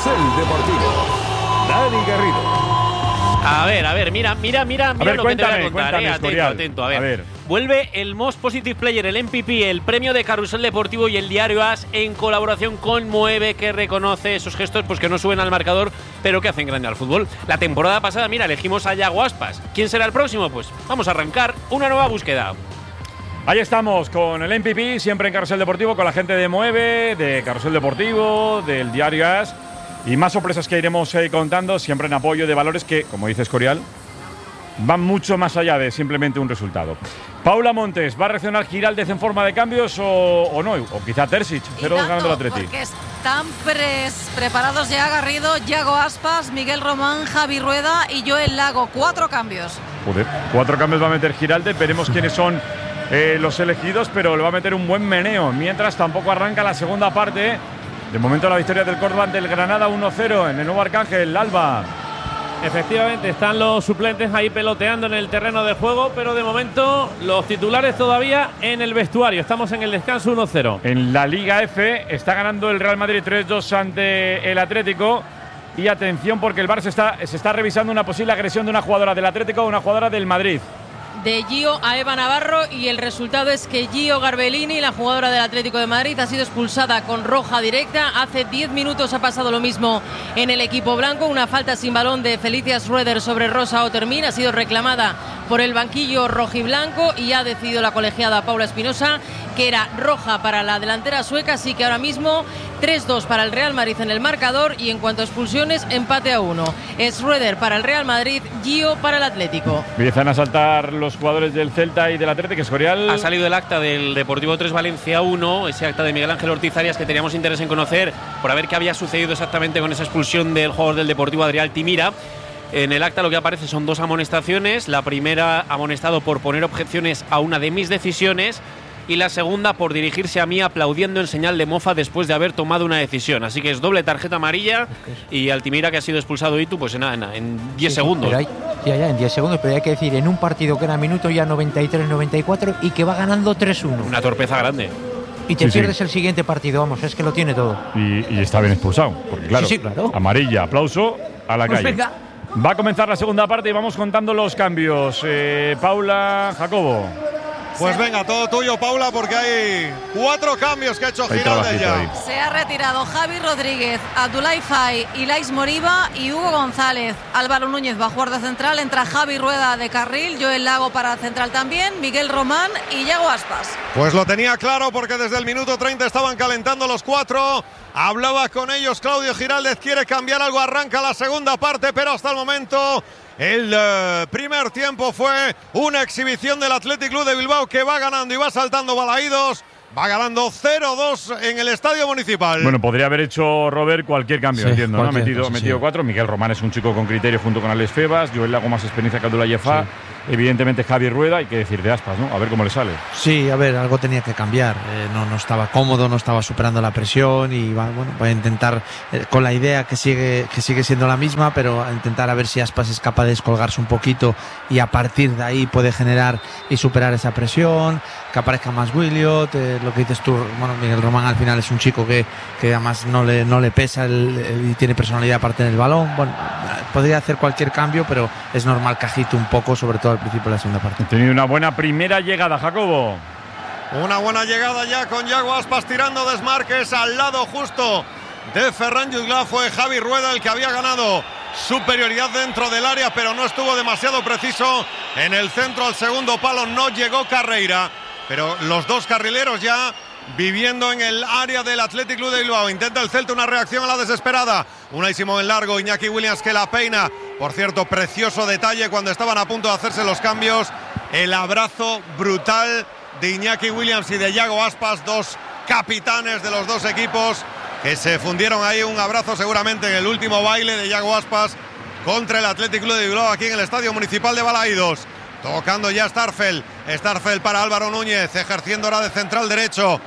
Carrusel Deportivo. Dani Garrido. A ver, mira lo que te voy a contar, atento. A ver. Vuelve el Most Positive Player, el MVP, el premio de Carrusel Deportivo y el diario AS en colaboración con Mueve, que reconoce esos gestos pues que no suben al marcador, pero que hacen grande al fútbol. La temporada pasada, mira, elegimos a Yago Aspas. ¿Quién será el próximo? Pues vamos a arrancar una nueva búsqueda. Ahí estamos con el MVP, siempre en Carrusel Deportivo, con la gente de Mueve, de Carrusel Deportivo, del diario AS. Y más sorpresas que iremos contando, siempre en apoyo de valores que, como dice Escorial, van mucho más allá de simplemente un resultado. Paula Montes, ¿va a reaccionar Giraldez en forma de cambios o no? O quizá Terzic, 0-2 ganando el Atleti. Porque están preparados ya Garrido, Yago Aspas, Miguel Román, Javi Rueda y Joel Lago. 4 cambios. Joder, 4 cambios va a meter Giraldez, veremos quiénes son los elegidos, pero le va a meter un buen meneo. Mientras tampoco arranca la segunda parte. De momento la victoria del Córdoba ante el Granada 1-0 en el Nuevo Arcángel. Alba. Efectivamente, están los suplentes ahí peloteando en el terreno de juego, pero de momento los titulares todavía en el vestuario. Estamos en el descanso 1-0. En la Liga F está ganando el Real Madrid 3-2 ante el Atlético. Y atención porque el Barça se está revisando una posible agresión de una jugadora del Atlético a una jugadora del Madrid. De Gio a Eva Navarro, y el resultado es que Gio Garbellini, la jugadora del Atlético de Madrid, ha sido expulsada con roja directa. Hace 10 minutos ha pasado lo mismo en el equipo blanco. Una falta sin balón de Felicia Schroeder sobre Rosa Otermin ha sido reclamada por el banquillo rojiblanco y ha decidido la colegiada Paula Espinosa que era roja para la delantera sueca, así que ahora mismo 3-2 para el Real Madrid en el marcador, y en cuanto a expulsiones, empate a 1. Schroeder para el Real Madrid, Gio para el Atlético. Empiezan a saltar los jugadores del Celta y del Atlético. Escorial. Ha salido el acta del Deportivo 3 Valencia 1, ese acta de Miguel Ángel Ortiz Arias que teníamos interés en conocer por ver qué había sucedido exactamente con esa expulsión del jugador del Deportivo Adrián Altimira. En el acta lo que aparece son 2 amonestaciones. La primera, amonestado por poner objeciones a una de mis decisiones, y la segunda por dirigirse a mí aplaudiendo en señal de mofa después de haber tomado una decisión. Así que es doble tarjeta amarilla, y Altimira, que ha sido expulsado, y tú pues en 10 segundos. Pero en 10 segundos, pero hay que decir, en un partido que era minuto ya 93-94 y que va ganando 3-1. Una torpeza grande. Y te pierdes el siguiente partido, vamos, es que lo tiene todo. Y está bien expulsado, porque claro, amarilla, aplauso, a la calle. Venga. Va a comenzar la segunda parte y vamos contando los cambios. Paula, Jacobo. Pues venga, todo tuyo, Paula, porque hay 4 cambios que ha hecho Giraldez ya. Se ha retirado Javi Rodríguez, Abdoulaye Faye, Ilais Moriba y Hugo González. Álvaro Núñez va a jugar de central, entra Javi Rueda de carril, Joel Lago para central también, Miguel Román y Yago Aspas. Pues lo tenía claro, porque desde el minuto 30 estaban calentando los 4. Hablaba con ellos Claudio Giraldez, quiere cambiar algo, arranca la segunda parte, pero hasta el momento el primer tiempo fue una exhibición del Athletic Club de Bilbao, que va ganando y va saltando Balaídos. Va ganando 0-2 en el Estadio Municipal. Bueno, podría haber hecho Robert cualquier cambio, entiendo, ¿no? Ha metido 4. Miguel Román es un chico con criterio junto con Alex Febas. Joel Lago más experiencia que Abdoulaye Faye. Evidentemente Javi Rueda, hay que decir de Aspas, ¿no? A ver cómo le sale. Sí, a ver, algo tenía que cambiar. No estaba cómodo, no estaba superando la presión, y voy a intentar con la idea que sigue siendo la misma, pero a intentar a ver si Aspas es capaz de descolgarse un poquito y a partir de ahí puede generar y superar esa presión, que aparezca más Williot, lo que dices tú. Bueno, Miguel Román al final es un chico que además no le pesa y tiene personalidad aparte del balón. Bueno, podría hacer cualquier cambio, pero es normal que agite un poco, sobre todo al principio de la segunda parte. Ha tenido una buena primera llegada, Jacobo. Una buena llegada ya con Yago Aspas tirando desmarques al lado justo de Ferran Jutgla. Fue Javi Rueda el que había ganado superioridad dentro del área, pero no estuvo demasiado preciso en el centro al segundo palo. No llegó Carreira, pero los 2 carrileros ya viviendo en el área del Athletic Club de Bilbao. Intenta el Celta una reacción a la desesperada. Unai Simón en largo, Iñaki Williams que la peina. Por cierto, precioso detalle cuando estaban a punto de hacerse los cambios. El abrazo brutal de Iñaki Williams y de Yago Aspas, 2 capitanes de los 2 equipos, que se fundieron ahí. Un abrazo seguramente en el último baile de Yago Aspas contra el Athletic Club de Bilbao aquí en el Estadio Municipal de Balaídos. Tocando ya Starfel para Álvaro Núñez, ejerciendo ahora de central derecho.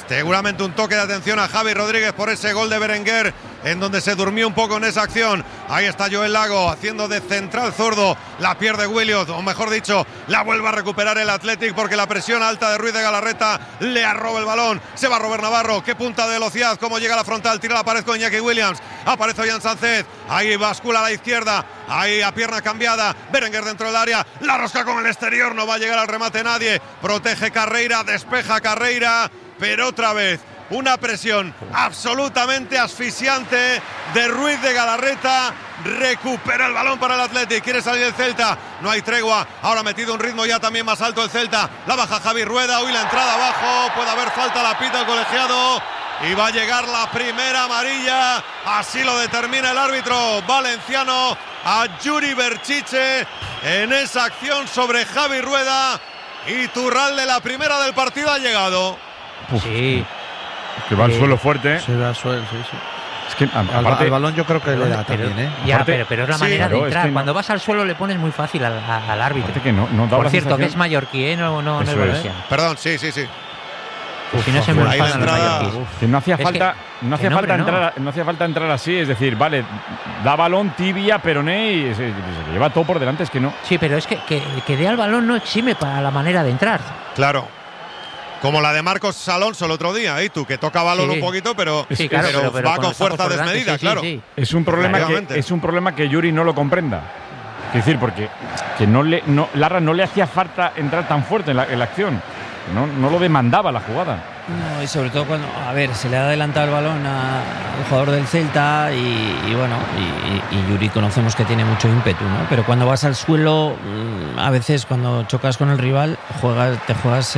Seguramente un toque de atención a Javi Rodríguez por ese gol de Berenguer, en donde se durmió un poco en esa acción. Ahí está Joel Lago haciendo de central zurdo. La pierde Williams, o mejor dicho, la vuelve a recuperar el Athletic, porque la presión alta de Ruiz de Galarreta le arroba el balón. Se va Robert Navarro, qué punta de velocidad, cómo llega a la frontal, tira la pared con Iñaki Williams. Aparece Ollán Sánchez, ahí bascula a la izquierda, ahí a pierna cambiada. Berenguer dentro del área, la rosca con el exterior, no va a llegar al remate nadie. Protege Carreira, despeja Carreira. Pero otra vez, una presión absolutamente asfixiante de Ruiz de Galarreta. Recupera el balón para el Athletic, quiere salir el Celta, no hay tregua. Ahora ha metido un ritmo ya también más alto el Celta. La baja Javi Rueda, hoy la entrada abajo, puede haber falta, la pita el colegiado. Y va a llegar la primera amarilla, así lo determina el árbitro valenciano, a Yuri Berchiche en esa acción sobre Javi Rueda. Y Turralde, la primera del partido, ha llegado. Sí. Que va al suelo fuerte. Se va al suelo, sí. Es que al balón yo creo que le da también, ¿eh? Ya, aparte, pero es la manera de entrar. Es que cuando vas al suelo le pones muy fácil al árbitro. Que no da por la cierto, sensación... que es mallorquí, ¿eh? No es valenciano. Perdón, sí. Si no se me enfadan los mallorquíes. Que no hacía falta, no hacía falta entrar así, es decir, vale, da balón, tibia, peroné y se lleva todo por delante, es que no. Sí, pero es que dé al balón no exime para la manera de entrar. Claro. Como la de Marcos Alonso el otro día, ¿eh? Tú, que toca balón un poquito, pero va con fuerza desmedida, claro. Sí. Es un problema que Yuri no lo comprenda. Es decir, porque Larra no le hacía falta entrar tan fuerte en la acción. No lo demandaba la jugada. No, y sobre todo cuando, se le ha adelantado el balón al jugador del Celta y Yuri conocemos que tiene mucho ímpetu, ¿no? Pero cuando vas al suelo, a veces cuando chocas con el rival, te juegas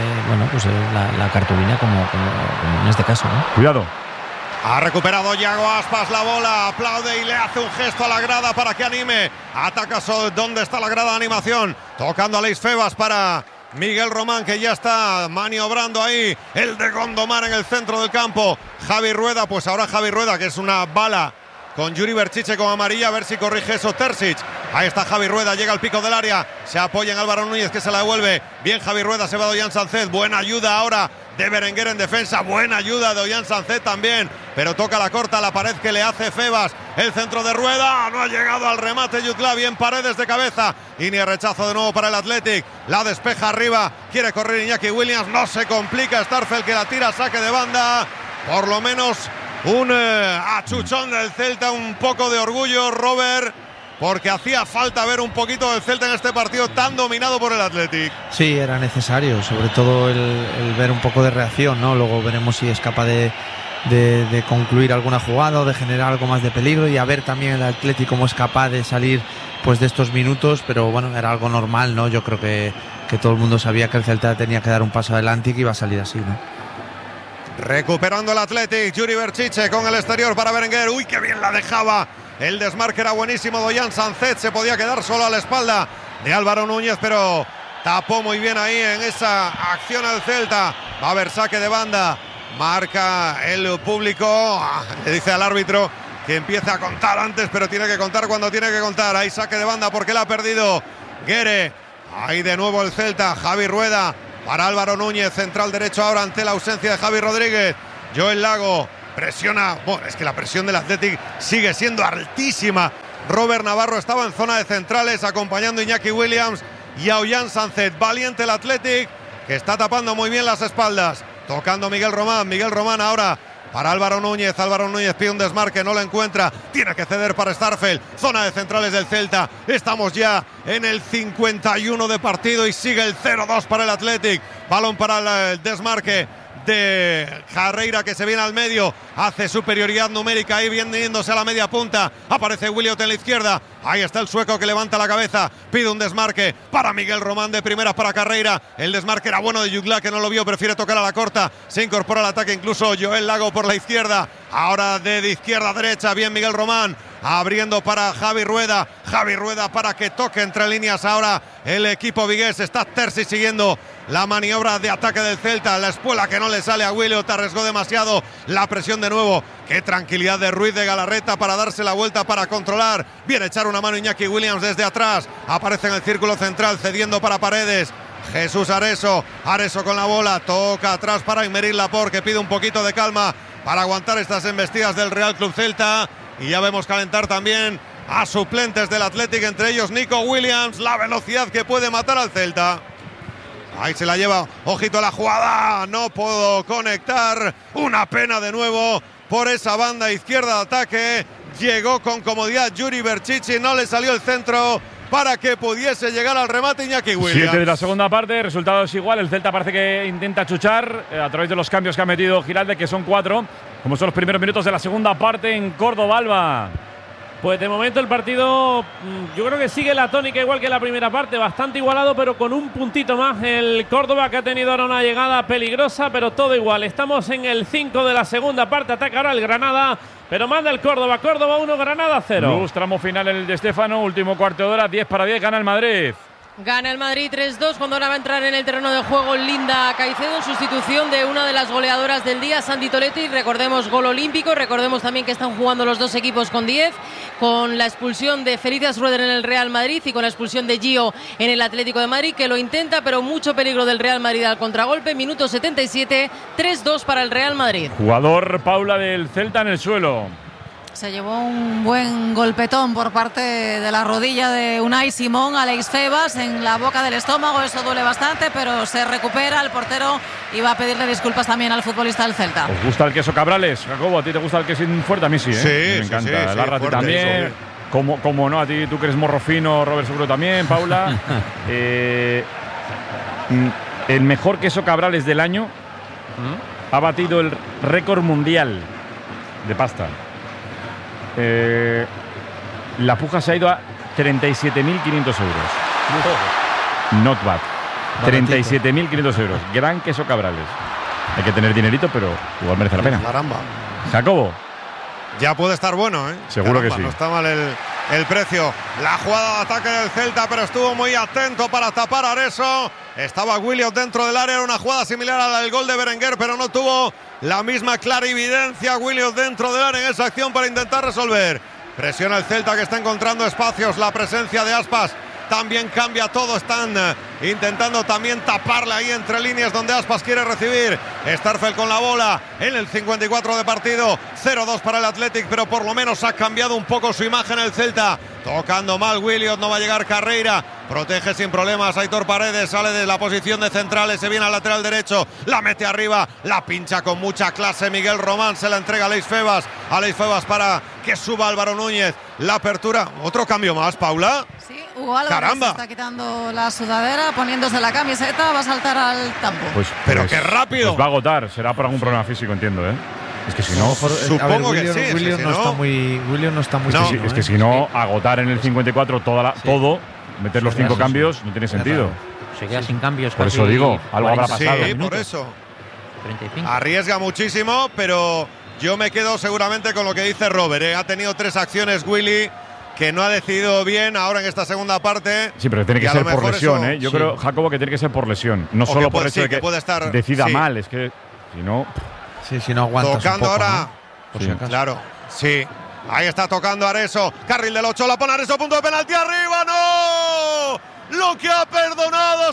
la cartulina como en este caso, ¿no? Cuidado. Ha recuperado Yago Aspas la bola, aplaude y le hace un gesto a la grada para que anime. Ataca donde está la grada de animación, tocando a Leis Febas para Miguel Román, que ya está maniobrando ahí el de Gondomar en el centro del campo. Javi Rueda, pues ahora Javi Rueda, que es una bala con Yuri Berchiche con amarilla, a ver si corrige eso Terzic. Ahí está Javi Rueda, llega al pico del área, se apoya en Álvaro Núñez, que se la devuelve. Bien Javi Rueda, se va de Ollán Sánchez, buena ayuda ahora de Berenguer en defensa, buena ayuda de Ollán Sánchez también, pero toca la corta, la pared que le hace Febas. El centro de Rueda, no ha llegado al remate Jutla, bien Paredes de cabeza, y ni rechazo de nuevo para el Athletic. La despeja arriba, quiere correr Iñaki Williams, no se complica Starfel, que la tira, saque de banda. Por lo menos un achuchón del Celta, un poco de orgullo, Robert, porque hacía falta ver un poquito del Celta en este partido tan dominado por el Athletic. Sí, era necesario, sobre todo el ver un poco de reacción, ¿no? Luego veremos si es capaz de concluir alguna jugada o de generar algo más de peligro, y a ver también el Athletic cómo es capaz de salir pues de estos minutos, pero bueno, era algo normal, ¿no? Yo creo que todo el mundo sabía que el Celta tenía que dar un paso adelante y que iba a salir así, ¿no? Recuperando el Athletic, Yuri Berchiche con el exterior para Berenguer. Uy, qué bien la dejaba. El desmarque era buenísimo. Ollán Sánchez se podía quedar solo a la espalda de Álvaro Núñez, pero tapó muy bien ahí en esa acción al Celta. Va a haber saque de banda. Marca el público. Le dice al árbitro que empiece a contar antes, pero tiene que contar cuando tiene que contar. Ahí saque de banda porque la ha perdido Guere. Ahí de nuevo el Celta. Javi Rueda para Álvaro Núñez, central derecho ahora ante la ausencia de Javi Rodríguez. Joel Lago presiona. Bueno, es que la presión del Athletic sigue siendo altísima. Robert Navarro estaba en zona de centrales acompañando a Iñaki Williams y a Ollán Sánchez. Valiente el Athletic, que está tapando muy bien las espaldas. Tocando Miguel Román ahora para Álvaro Núñez. Álvaro Núñez pide un desmarque, no lo encuentra, tiene que ceder para Starfel. Zona de centrales del Celta. Estamos ya en el 51 de partido y sigue el 0-2 para el Athletic. Balón para el desmarque de Carreira, que se viene al medio, hace superioridad numérica ahí, yéndose a la media punta. Aparece Williot en la izquierda, ahí está el sueco que levanta la cabeza, pide un desmarque para Miguel Román de primera para Carreira. El desmarque era bueno de Jutla, que no lo vio, prefiere tocar a la corta, se incorpora al ataque incluso Joel Lago por la izquierda, ahora de izquierda a derecha, bien Miguel Román, abriendo para Javi Rueda para que toque entre líneas ahora el equipo vigués. Está Terzi siguiendo la maniobra de ataque del Celta, la espuela que no le sale a Williot, arriesgó demasiado, la presión de nuevo. Qué tranquilidad de Ruiz de Galarreta para darse la vuelta, para controlar, viene a echar una mano Iñaki Williams desde atrás, aparece en el círculo central cediendo para Paredes. Jesús Areso. Areso con la bola. Toca atrás para Aymeric Laporte, que pide un poquito de calma para aguantar estas embestidas del Real Club Celta. Y ya vemos calentar también a suplentes del Athletic, entre ellos Nico Williams. La velocidad que puede matar al Celta. Ahí se la lleva. Ojito a la jugada. No puedo conectar. Una pena de nuevo por esa banda izquierda de ataque. Llegó con comodidad Yuri Berchichi. No le salió el centro para que pudiese llegar al remate Iñaki Williams. 7 de la segunda parte, resultado es igual. El Celta parece que intenta chuchar a través de los cambios que ha metido Giralde, que son 4, como son los primeros minutos de la segunda parte en Córdoba, Alba. Pues de momento el partido yo creo que sigue la tónica igual que la primera parte, bastante igualado, pero con un puntito más el Córdoba, que ha tenido ahora una llegada peligrosa, pero todo igual. Estamos en el 5 de la segunda parte, ataca ahora el Granada, pero manda el Córdoba. Córdoba 1, Granada 0. Luz, tramo final en el de Stéfano, último cuarto de hora, 10-10, gana el Madrid. Gana el Madrid 3-2 cuando ahora va a entrar en el terreno de juego Linda Caicedo en sustitución de una de las goleadoras del día, Sandy Toletti. Recordemos, gol olímpico. Recordemos también que están jugando los dos equipos con 10, con la expulsión de Felicitas Rueder en el Real Madrid y con la expulsión de Gio en el Atlético de Madrid, que lo intenta, pero mucho peligro del Real Madrid al contragolpe. Minuto 77, 3-2 para el Real Madrid. Jugador, Paula, del Celta en el suelo. Se llevó un buen golpetón por parte de la rodilla de Unai Simón, Alex Febas, en la boca del estómago. Eso duele bastante, pero se recupera. El portero iba a pedirle disculpas también al futbolista del Celta. ¿Os gusta el queso Cabrales, Jacobo? ¿A ti te gusta el queso fuerte? A mí sí, ¿eh? Sí, me encanta. sí, el Arrati también. Sí. Como no, a ti, tú que eres morro fino, Robert seguro también, Paula. El mejor queso Cabrales del año ha batido el récord mundial de pasta. La puja se ha ido a 37.500 euros. Not bad. 37.500 euros. Gran queso Cabrales. Hay que tener dinerito, pero igual merece la pena. Caramba. Jacobo. Ya puede estar bueno, ¿eh? Seguro que sí. No está mal el precio. La jugada de ataque del Celta, pero estuvo muy atento para tapar a Areso. Estaba Williams dentro del área. Era una jugada similar a la del gol de Berenguer, pero no tuvo la misma clarividencia Williams dentro del área en esa acción para intentar resolver. Presiona el Celta, que está encontrando espacios. La presencia de Aspas también cambia todo. Están intentando también taparle ahí entre líneas donde Aspas quiere recibir. Starfel con la bola en el 54 de partido. 0-2 para el Athletic, pero por lo menos ha cambiado un poco su imagen el Celta. Tocando mal Williams, no va a llegar Carreira. Protege sin problemas Aitor Paredes, sale de la posición de centrales, se viene al lateral derecho, la mete arriba, la pincha con mucha clase Miguel Román, se la entrega a Alex Febas para que suba Álvaro Núñez. La apertura, otro cambio más, Paula. Sí, Hugo Álvarez se está quitando la sudadera, poniéndose la camiseta, va a saltar al campo. Pero qué rápido. Pues va a agotar, será por algún problema físico, entiendo, ¿eh? Es que si no, supongo que sí. Williams no está muy fino, es que si no, agotar en el 54 todo, meter los 5 cambios, no tiene sentido. Se queda sin cambios. Por eso digo, algo habrá pasado. Sí, por eso. 35. Arriesga muchísimo, pero yo me quedo seguramente con lo que dice Robert, ¿eh? Ha tenido 3 acciones Willy que no ha decidido bien ahora en esta segunda parte. Sí, pero tiene que ser por lesión, ¿eh? Yo creo, Jacobo, que tiene que ser por lesión. No solo por eso de que decida mal, es que si no… Sí, si no aguantas tocando un poco, ahora, ¿no? Si claro, sí. Ahí está tocando Areso, carril del 8, la pone Areso, punto de penalti, arriba, ¡no! Lo que ha perdonado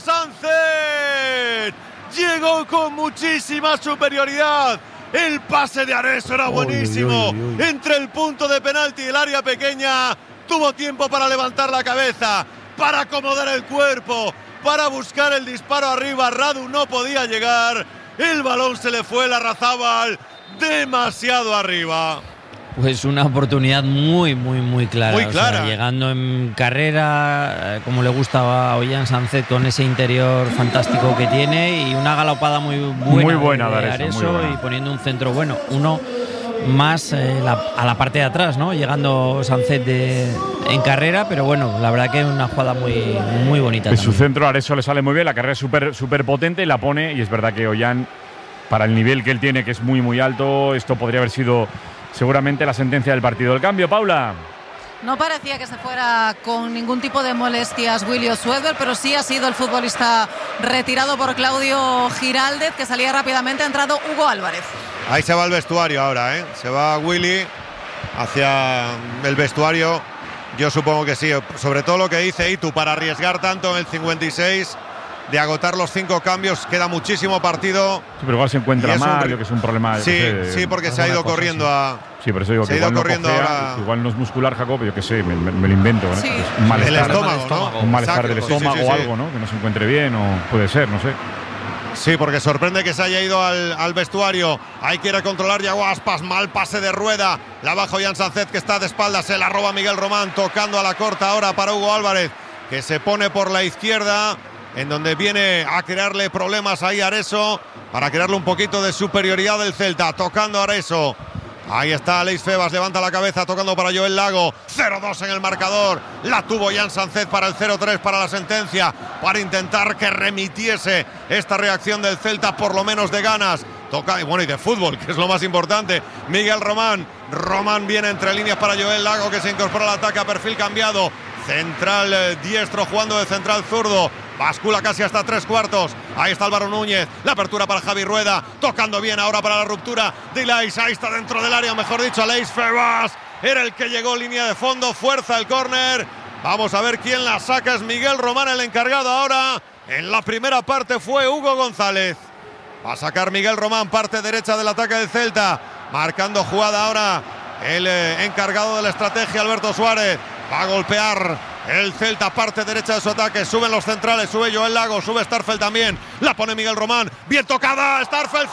Sánchez. Llegó con muchísima superioridad. El pase de Areso era buenísimo. Entre el punto de penalti y el área pequeña, tuvo tiempo para levantar la cabeza, para acomodar el cuerpo, para buscar el disparo arriba. Radu no podía llegar. El balón se le fue, Larrazábal demasiado arriba. Pues una oportunidad muy clara. Muy clara. O sea, llegando en carrera, como le gustaba a Ollán Sánchez, con ese interior fantástico que tiene, y una galopada muy buena de Areso, y poniendo un centro bueno. Uno más a la parte de atrás, ¿no? Llegando Sánchez en carrera, pero bueno, la verdad que es una jugada muy bonita. Pues su centro a Areso le sale muy bien, la carrera es súper potente y la pone, y es verdad que Ollán, para el nivel que él tiene, que es muy alto, esto podría haber sido seguramente la sentencia del partido. El cambio, Paula. No parecía que se fuera con ningún tipo de molestias Willy Suedberg, pero sí ha sido el futbolista retirado por Claudio Giraldez, que salía rápidamente. Ha entrado Hugo Álvarez. Ahí se va el vestuario ahora, ¿eh? Se va Willy hacia el vestuario. Yo supongo que sí, sobre todo lo que dice Itu, para arriesgar tanto en el 56, de agotar los 5 cambios. Queda muchísimo partido. Sí, pero igual se encuentra mal, yo que es un problema. Sí, porque se ha ido corriendo a. Sí, por eso digo que igual no cojea, igual no es muscular, Jacob, yo que sé, me lo invento. ¿No? Sí. Es un malestar, el estómago, ¿no? Un malestar del estómago o algo, ¿no? Que no se encuentre bien o puede ser, no sé. Sí, porque sorprende que se haya ido al vestuario. Ahí quiere controlar Yago Aspas. Mal pase de Rueda. La baja Jan Sánchez, que está de espaldas. Se la roba Miguel Román. Tocando a la corta ahora para Hugo Álvarez, que se pone por la izquierda, en donde viene a crearle problemas ahí a Areso, para crearle un poquito de superioridad del Celta. Tocando a Areso. Ahí está Aleix Febas, levanta la cabeza, tocando para Joel Lago. 0-2 en el marcador. La tuvo Jan Sánchez para el 0-3, para la sentencia, para intentar que remitiese esta reacción del Celta, por lo menos de ganas. Toca, y de fútbol, que es lo más importante. Miguel Román. Román viene entre líneas para Joel Lago, que se incorpora al ataque a perfil cambiado. Central diestro jugando de central zurdo. Bascula casi hasta 3/4. Ahí está Álvaro Núñez. La apertura para Javi Rueda. Tocando bien ahora para la ruptura de Ilais. Ahí está dentro del área, mejor dicho, Aleix Febas. Era el que llegó línea de fondo. Fuerza el córner. Vamos a ver quién la saca. Es Miguel Román el encargado ahora. En la primera parte fue Hugo González. Va a sacar Miguel Román, parte derecha del ataque del Celta. Marcando jugada ahora el encargado de la estrategia, Alberto Suárez. Va a golpear el Celta, parte derecha de su ataque. Suben los centrales, sube Joel Lago, sube Starfel también. La pone Miguel Román. Bien tocada, Starfel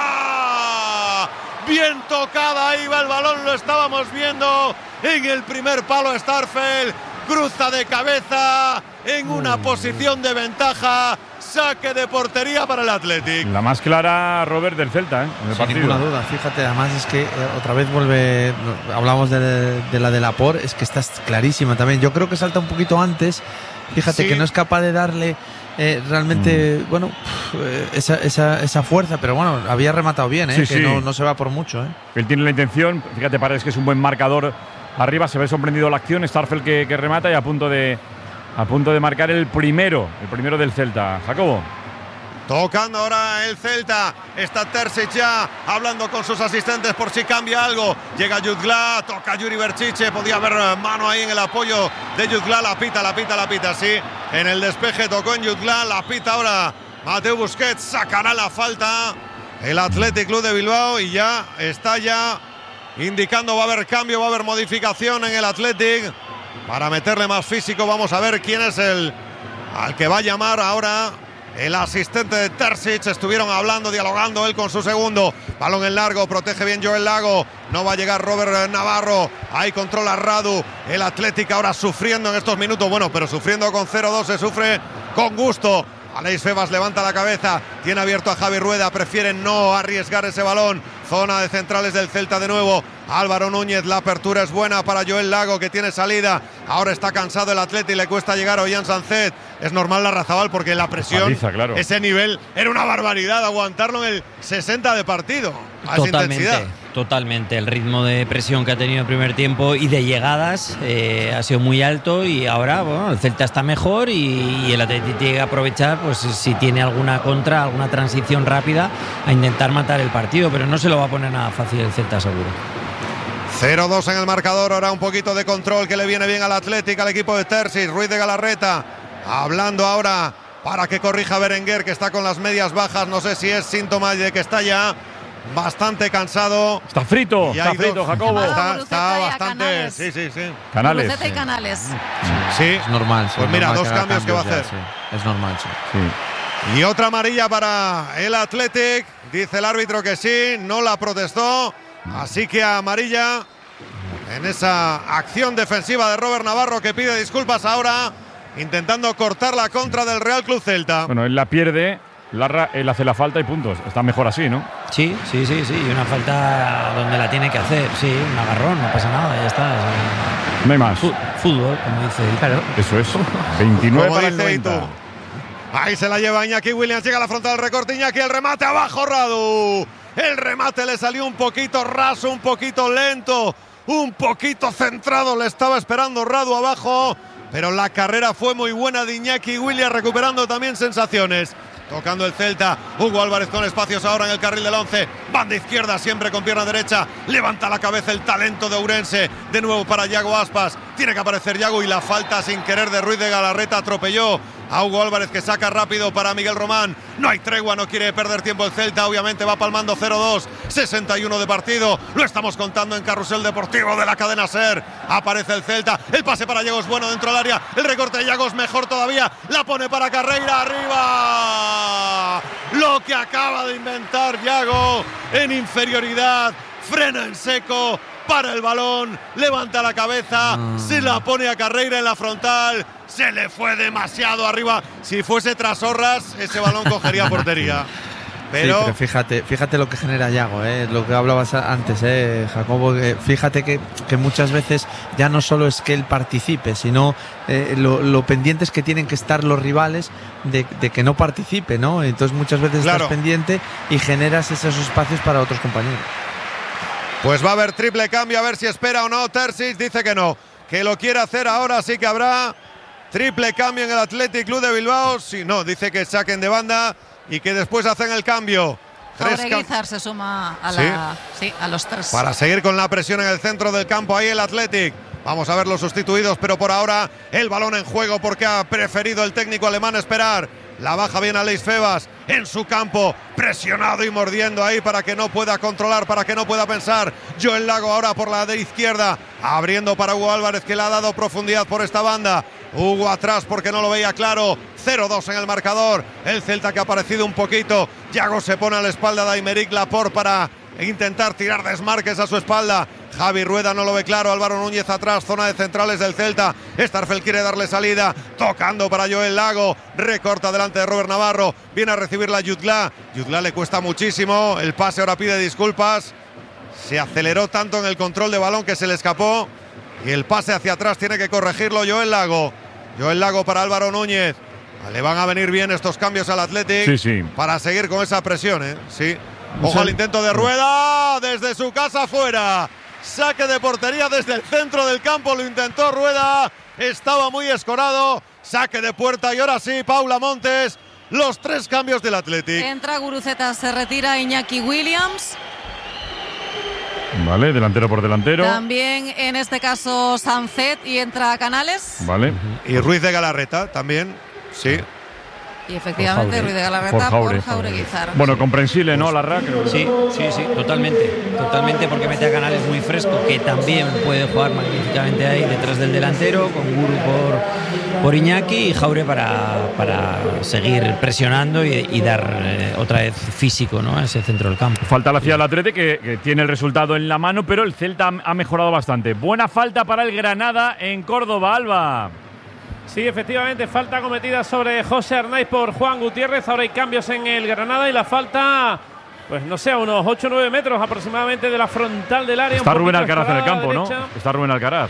fuera. Bien tocada, ahí va el balón, lo estábamos viendo en el primer palo. Starfel cruza de cabeza en una posición de ventaja. Saque de portería para el Athletic. La más clara, Robert, del Celta, en el partido. Sin ninguna duda, fíjate, además es que otra vez vuelve, hablamos de la de Laporte, es que está clarísima también. Yo creo que salta un poquito antes, fíjate, que no es capaz de darle realmente, esa fuerza, pero bueno, había rematado bien, que no se va por mucho. Él tiene la intención, fíjate, parece que es un buen marcador arriba, se ve sorprendido la acción, Starfel que remata y a punto de marcar el primero del Celta. Jacobo. Tocando ahora el Celta. Está Terzic ya hablando con sus asistentes por si cambia algo. Llega Jutgla, toca Yuri Berchiche. Podía haber mano ahí en el apoyo de Jutgla. La pita, sí. En el despeje tocó en Jutgla. La pita ahora Mateu Busquets. Sacará la falta el Athletic Club de Bilbao y ya está indicando va a haber cambio, va a haber modificación en el Athletic. Para meterle más físico, vamos a ver quién es al que va a llamar ahora el asistente de Terzic. Estuvieron hablando, dialogando él con su segundo. Balón en largo, protege bien Joel Lago. No va a llegar Robert Navarro. Ahí controla Radu. El Atlético ahora sufriendo en estos minutos. Bueno, pero sufriendo con 0-2 se sufre con gusto. Aleix Febas levanta la cabeza, tiene abierto a Javi Rueda, prefieren no arriesgar ese balón. Zona de centrales del Celta de nuevo. Álvaro Núñez, la apertura es buena para Joel Lago, que tiene salida. Ahora está cansado el Atleti y le cuesta llegar a Ollán Sánchez. Es normal la Razabal porque la presión, paliza, claro. Ese nivel era una barbaridad, aguantarlo en el 60 de partido. A esa intensidad. Totalmente, el ritmo de presión que ha tenido en el primer tiempo y de llegadas ha sido muy alto y ahora el Celta está mejor y el Atleti tiene que aprovechar, pues si tiene alguna contra, alguna transición rápida, a intentar matar el partido, pero no se lo va a poner nada fácil el Celta, seguro. 0-2 en el marcador, ahora un poquito de control que le viene bien al Athletic, al equipo de Terzic. Ruiz de Galarreta hablando ahora para que corrija Berenguer, que está con las medias bajas, no sé si es síntoma de que está ya bastante cansado. Está frito, Jacobo. Está bastante. Sí. Canales. Luceta y Canales. Sí. Es normal. Pues mira, dos cambios que va a hacer. Sí. Es normal, sí. Y otra amarilla para el Athletic. Dice el árbitro que sí, no la protestó. Así que amarilla en esa acción defensiva de Robert Navarro, que pide disculpas ahora, intentando cortar la contra del Real Club Celta. Bueno, él la pierde. Él hace la falta y puntos. Está mejor así, ¿no? Sí. Y una falta donde la tiene que hacer. Sí, un agarrón, no pasa nada, ya está. No hay más. Fútbol, como dice. Claro. Eso es. 29 como para el dice 90. Ahí se la lleva Iñaki Williams, llega a la frontal del recorte. Iñaki, el remate abajo, Radu. El remate le salió un poquito raso, un poquito lento, un poquito centrado. Le estaba esperando Radu abajo, pero la carrera fue muy buena de Iñaki Williams, recuperando también sensaciones. Tocando el Celta, Hugo Álvarez con espacios ahora en el carril del 11. Banda izquierda siempre con pierna derecha. Levanta la cabeza el talento de Ourense. De nuevo para Yago Aspas. Tiene que aparecer Yago y la falta sin querer de Ruiz de Galarreta atropelló a Hugo Álvarez, que saca rápido para Miguel Román. No hay tregua, no quiere perder tiempo el Celta. Obviamente va palmando 0-2, 61 de partido. Lo estamos contando en Carrusel Deportivo de la cadena SER. Aparece el Celta, el pase para Yago es bueno dentro del área. El recorte de Yago es mejor todavía. La pone para Carreira, arriba. Lo que acaba de inventar Yago en inferioridad. Frena en seco, para el balón, levanta la cabeza, se la pone a Carreira en la frontal, se le fue demasiado arriba. Si fuese Trasorras, ese balón cogería portería. Pero, sí, pero fíjate lo que genera Yago, lo que hablabas antes, Jacobo. Fíjate que muchas veces ya no solo es que él participe, sino lo pendientes que tienen que estar los rivales de que no participe, ¿no? Entonces muchas veces estás pendiente y generas esos espacios para otros compañeros. Pues va a haber triple cambio, a ver si espera o no. Terzic dice que no, que lo quiere hacer ahora, sí que habrá triple cambio en el Athletic Club de Bilbao. Si no, dice que saquen de banda y que después hacen el cambio. Jaureguizar se suma a, a los 3. Para seguir con la presión en el centro del campo, ahí el Athletic. Vamos a ver los sustituidos, pero por ahora el balón en juego porque ha preferido el técnico alemán esperar. La baja bien a Leis Febas en su campo, presionado y mordiendo ahí para que no pueda controlar, para que no pueda pensar. Joel Lago ahora por la de izquierda, abriendo para Hugo Álvarez, que le ha dado profundidad por esta banda. Hugo atrás porque no lo veía claro. 0-2 en el marcador. El Celta que ha aparecido un poquito. Yago se pone a la espalda de Aymeric Laporte para intentar tirar desmarques a su espalda. Javi Rueda no lo ve claro. Álvaro Núñez atrás, zona de centrales del Celta. Starfel quiere darle salida, tocando para Joel Lago. Recorta delante de Robert Navarro. Viene a recibirla Jutgla. Jutgla le cuesta muchísimo. El pase ahora pide disculpas. Se aceleró tanto en el control de balón que se le escapó. Y el pase hacia atrás tiene que corregirlo Joel Lago. Joel Lago para Álvaro Núñez. Le van a venir bien estos cambios al Athletic para seguir con esa presión, Sí. Ojo al intento de Rueda desde su casa fuera. Saque de portería desde el centro del campo. Lo intentó Rueda. Estaba muy escorado. Saque de puerta y ahora sí, Paula Montes. Los 3 cambios del Athletic. Entra Guruceta, se retira Iñaki Williams. Vale, delantero por delantero. También en este caso Sancet y entra Canales. Vale. Y Ruiz de Galarreta también. Sí. Y efectivamente Ruiz de Galarreta por Jaureguizar. Bueno, comprensible, ¿no, Larra? Sí, totalmente, porque mete a Canales muy fresco, que también puede jugar magníficamente ahí detrás del delantero, con Guru por Iñaki y Jaure para seguir presionando y dar otra vez físico, ¿no?, a ese centro del campo. Falta la ciudad del Atleti, que tiene el resultado en la mano, pero el Celta ha mejorado bastante. Buena falta para el Granada en Córdoba, Alba. Sí, efectivamente, falta cometida sobre José Arnaiz por Juan Gutiérrez. Ahora hay cambios en el Granada y la falta, pues no sé, a unos 8 o 9 metros aproximadamente de la frontal del área. Está Rubén Alcaraz en el campo, ¿no? Está Rubén Alcaraz.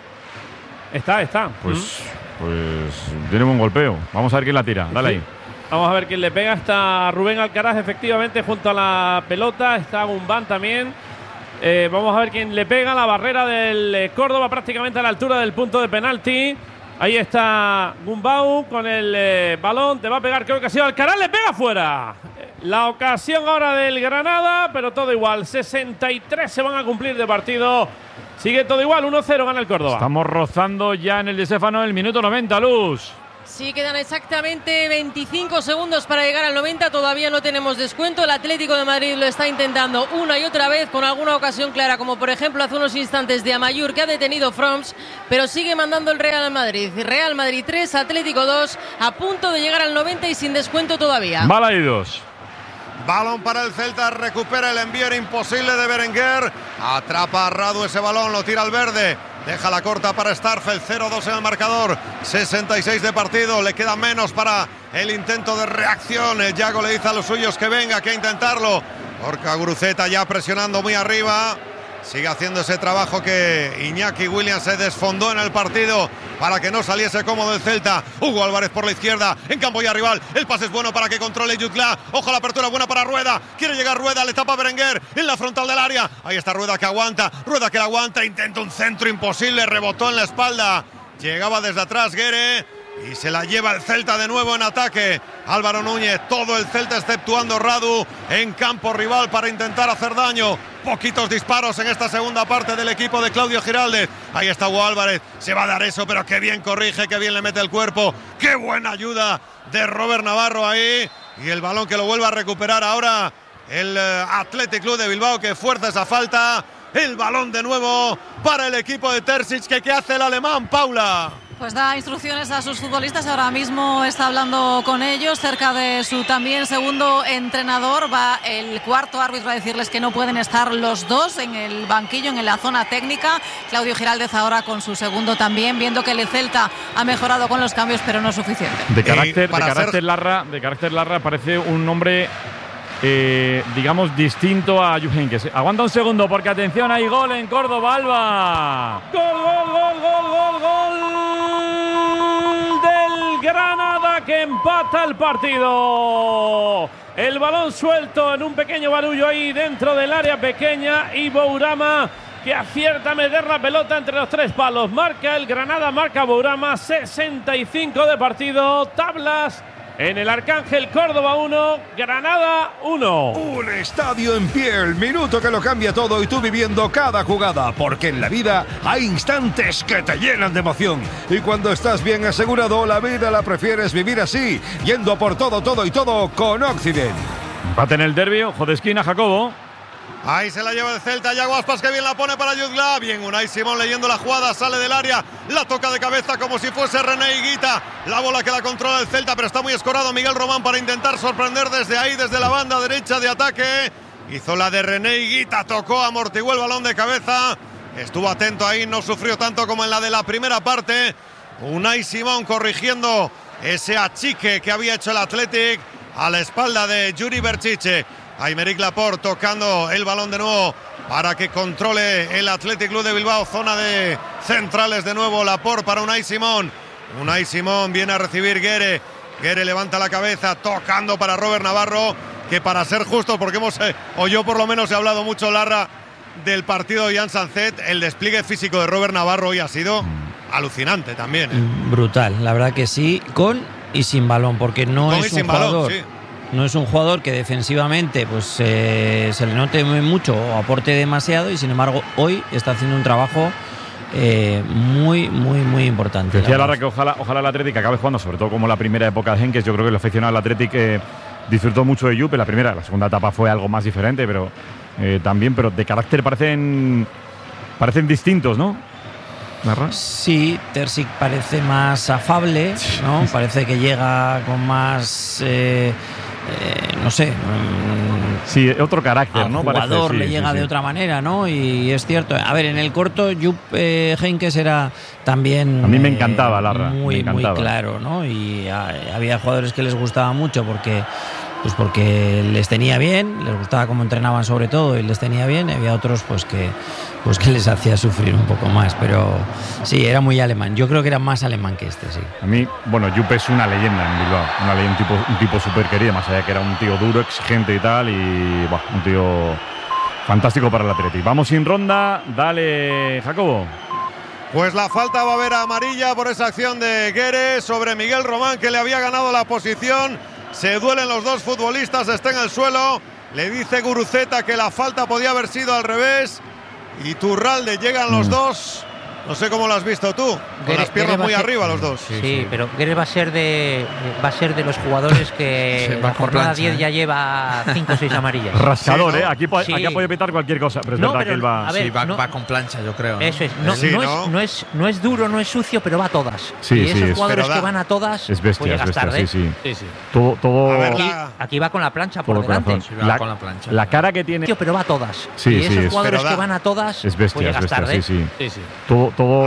Está. Pues tiene un buen golpeo. Vamos a ver quién la tira. Dale ahí. Vamos a ver quién le pega. Está Rubén Alcaraz, efectivamente, junto a la pelota. Está Gumbán también. Vamos a ver quién le pega. La barrera del Córdoba prácticamente a la altura del punto de penalti. Ahí está Gumbau con el balón. Te va a pegar, creo que ha sido Alcaraz. Le pega fuera. La ocasión ahora del Granada, pero todo igual. 63 se van a cumplir de partido. Sigue todo igual. 1-0 gana el Córdoba. Estamos rozando ya en el Di Stéfano el minuto 90, Luz. Sí, quedan exactamente 25 segundos para llegar al 90. Todavía no tenemos descuento. El Atlético de Madrid lo está intentando una y otra vez con alguna ocasión clara, como por ejemplo hace unos instantes de Amayur, que ha detenido Froms, pero sigue mandando el Real Madrid. Real Madrid 3, Atlético 2, a punto de llegar al 90 y sin descuento todavía. Balaídos. Balón para el Celta, recupera el envío, era imposible de Berenguer. Atrapa a Radu ese balón, lo tira al verde. Deja la corta para Starfel, 0-2 en el marcador, 66 de partido, le queda menos para el intento de reacción. El Yago le dice a los suyos que venga, que a intentarlo. Orca Guruceta ya presionando muy arriba. Sigue haciendo ese trabajo que Iñaki Williams se desfondó en el partido para que no saliese cómodo el Celta. Hugo Álvarez por la izquierda, en campo ya rival. El pase es bueno para que controle Jutgla. Ojo, la apertura buena para Rueda. Quiere llegar Rueda, le tapa Berenguer en la frontal del área. Ahí está Rueda que aguanta. Rueda que la aguanta, intenta un centro imposible, rebotó en la espalda. Llegaba desde atrás Guerre y se la lleva el Celta de nuevo en ataque. Álvaro Núñez, todo el Celta exceptuando Radu en campo rival para intentar hacer daño. poquitos disparos en esta segunda parte del equipo de Claudio Giraldez. Ahí está Hugo Álvarez, se va a dar eso, pero qué bien corrige, qué bien le mete el cuerpo, qué buena ayuda de Robert Navarro ahí, y el balón que lo vuelve a recuperar ahora el Athletic Club de Bilbao, que fuerza esa falta. El balón de nuevo para el equipo de Terzic, que ¿qué hace el alemán, Paula? Pues da instrucciones a sus futbolistas, ahora mismo está hablando con ellos, cerca de su también segundo entrenador. Va el cuarto árbitro a decirles que no pueden estar los dos en el banquillo, en la zona técnica. Claudio Giraldez ahora con su segundo también, viendo que el Celta ha mejorado con los cambios, pero no es suficiente. De carácter Larra parece un hombre, digamos, distinto a Jupp Heynckes. Aguanta un segundo porque atención, hay gol en Córdoba, Alba. Gol del Granada, que empata el partido. El balón suelto en un pequeño barullo ahí dentro del área pequeña, y Bourama, que acierta a meter la pelota entre los tres palos. Marca el Granada, marca Bourama. 65 de partido, tablas en el Arcángel. Córdoba 1, Granada 1. Un estadio en pie, el minuto que lo cambia todo y tú viviendo cada jugada, porque en la vida hay instantes que te llenan de emoción. Y cuando estás bien asegurado, la vida la prefieres vivir así, yendo por todo y todo con Occident. Empate en el derbi, ojo de esquina, Jacobo. Ahí se la lleva el Celta, Yago Aspas, que bien la pone para Jutgla. Bien, Unai Simón leyendo la jugada, sale del área, la toca de cabeza como si fuese René Higuita. La bola que la controla el Celta, pero está muy escorado Miguel Román para intentar sorprender desde ahí, desde la banda derecha de ataque. Hizo la de René Higuita, tocó, amortiguó el balón de cabeza. Estuvo atento ahí, no sufrió tanto como en la de la primera parte. Unai Simón corrigiendo ese achique que había hecho el Athletic a la espalda de Yuri Berchiche. Aymeric Laporte tocando el balón de nuevo para que controle el Athletic Club de Bilbao. Zona de centrales de nuevo, Laporte para Unai Simón. Unai Simón viene a recibir Guerre. Guerre levanta la cabeza, tocando para Robert Navarro, que para ser justos, porque o yo por lo menos he hablado mucho, Larra, del partido de Jan Sanzet, el despliegue físico de Robert Navarro hoy ha sido alucinante también. Brutal, la verdad que sí, con y sin balón, porque no es un jugador. Sí. No es un jugador que defensivamente pues se le note mucho o aporte demasiado, y sin embargo hoy está haciendo un trabajo muy importante. Decía Lara que ojalá el Athletic acabe jugando, sobre todo como la primera época de Heynckes. Yo creo que el aficionado del Athletic disfrutó mucho de Jupp. La segunda etapa fue algo más diferente, pero también, pero de carácter parecen distintos, ¿no? ¿Narra? Sí, Terzic parece más afable, ¿no? Parece que llega con más no sé. Sí, otro carácter, ¿no? Al jugador parece, le llega de otra manera, ¿no? Y es cierto. A ver, en el corto, Jupp Heynckes era también. A mí me encantaba, Larra. Muy claro, ¿no? Y había jugadores que les gustaba mucho porque les tenía bien, les gustaba cómo entrenaban sobre todo y les tenía bien. Y había otros que les hacía sufrir un poco más, pero sí, era muy alemán. Yo creo que era más alemán que este, sí. A mí, Jupp es una leyenda en Bilbao, un tipo súper querido, más allá que era un tío duro, exigente y tal, y un tío fantástico para el Athletic. Vamos sin ronda, dale, Jacobo. Pues la falta va a haber amarilla por esa acción de Guerre sobre Miguel Román, que le había ganado la posición. Se duelen los dos futbolistas, está en el suelo. Le dice Guruceta que la falta podía haber sido al revés. Y Turralde, llegan los dos. No sé cómo lo has visto tú, con las piernas muy arriba los dos. Sí, pero Guerre va a ser de los jugadores que la jornada 10 ya lleva 5 o 6 amarillas. Rascador, sí, ¿no? Aquí puede petar cualquier cosa, pero es verdad que él va. Va con plancha, yo creo, ¿no? Eso es. No es duro, no es sucio, pero va a todas. Sí, y esos jugadores que van a todas, es bestia, llegas tarde. Sí. Todo. A ver, aquí va con la plancha por delante. Con la plancha. La cara que tiene. Pero va a todas. Sí, y esos jugadores que van a todas, es bestia, llegas tarde. Sí. Todo